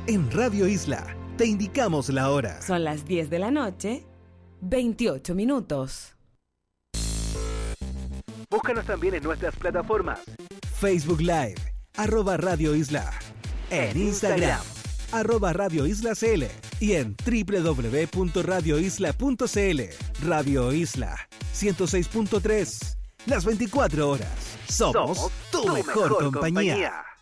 En Radio Isla te indicamos la hora. Son las 10 de la noche, 28 minutos. Búscanos también en nuestras plataformas. Facebook Live, @Radio Isla. En Instagram, @Radio Isla CL. Y en www.radioisla.cl. Radio Isla 106.3. Las 24 horas. Somos tu mejor compañía.